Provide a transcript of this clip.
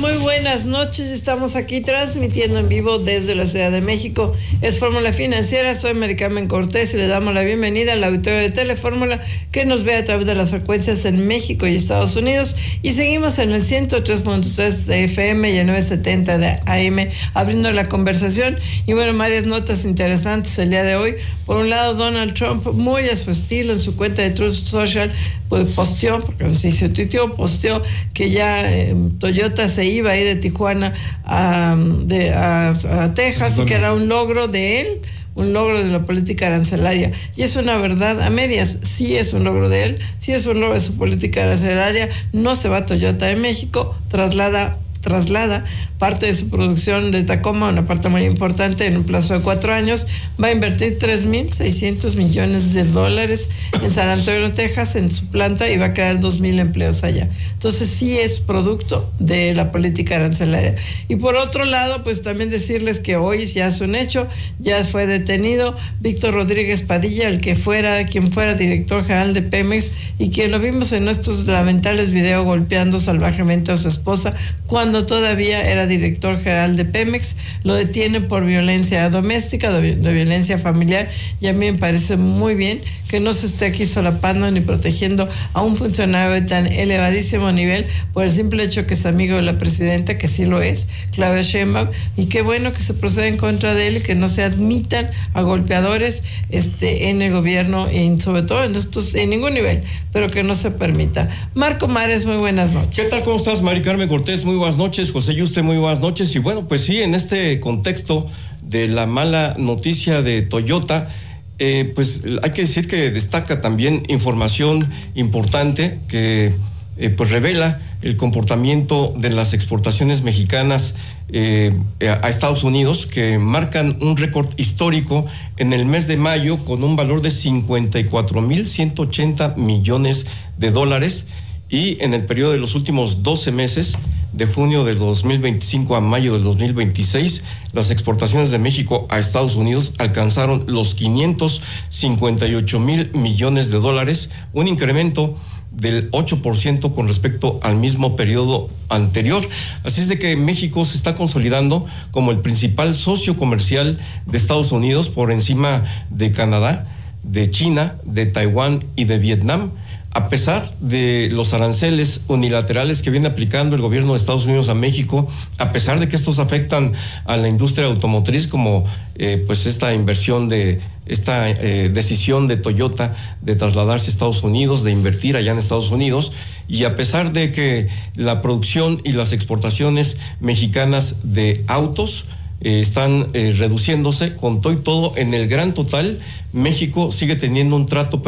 muy buenas noches. Estamos aquí transmitiendo en vivo desde la Ciudad de México. Es Fórmula Financiera, soy Mari Carmen Cortés y le damos la bienvenida al auditorio de Telefórmula que nos ve a través de las frecuencias en México y Estados Unidos. Y seguimos en el 103.3 de FM y el 970 de AM abriendo la conversación. Y bueno, varias notas interesantes el día de hoy. Por un lado, Donald Trump, muy a su estilo, en su cuenta de Truth Social, pues posteó, porque no sé si se tuiteó, posteó que ya Toyota se iba a ir de Tijuana a Texas, y que era un logro de él, un logro de la política arancelaria. Y es una verdad a medias. Sí es un logro de él, sí es un logro de su política arancelaria. No se va Toyota de México, traslada parte de su producción de Tacoma, una parte muy importante, en un plazo de 4 años. Va a invertir $3,600 millones en San Antonio, Texas, en su planta, y va a crear 2,000 empleos allá. Entonces sí es producto de la política arancelaria. Y por otro lado, pues también decirles que hoy ya es un hecho, ya fue detenido Víctor Rodríguez Padilla, quien fuera director general de Pemex, y quien lo vimos en estos lamentables videos golpeando salvajemente a su esposa cuando todavía era director general de Pemex. Lo detienen por violencia doméstica, de violencia familiar, y a mí me parece muy bien que no se esté aquí solapando ni protegiendo a un funcionario de tan elevadísimo nivel por el simple hecho que es amigo de la presidenta, que sí lo es, Claudia Sheinbaum, y qué bueno que se proceda en contra de él y que no se admitan a golpeadores en el gobierno, y sobre todo en ningún nivel, pero que no se permita. Marco Mares, muy buenas noches. ¿Qué tal? ¿Cómo estás, Mari Carmen Cortés? Muy buenas noches. José Yuste, muy buenas noches. Y bueno, pues sí, en este contexto de la mala noticia de Toyota, pues hay que decir que destaca también información importante que pues revela el comportamiento de las exportaciones mexicanas a Estados Unidos, que marcan un récord histórico en el mes de mayo con un valor de $54,180 millones, y en el periodo de los últimos 12 meses, de junio del 2025 a mayo del 2026, las exportaciones de México a Estados Unidos alcanzaron los $558,000 millones, un incremento del 8% con respecto al mismo periodo anterior. Así es de que México se está consolidando como el principal socio comercial de Estados Unidos, por encima de Canadá, de China, de Taiwán y de Vietnam. A pesar de los aranceles unilaterales que viene aplicando el gobierno de Estados Unidos a México, a pesar de que estos afectan a la industria automotriz, como pues esta decisión de Toyota de trasladarse a Estados Unidos, de invertir allá en Estados Unidos, y a pesar de que la producción y las exportaciones mexicanas de autos están reduciéndose, con todo y todo, en el gran total, México sigue teniendo un trato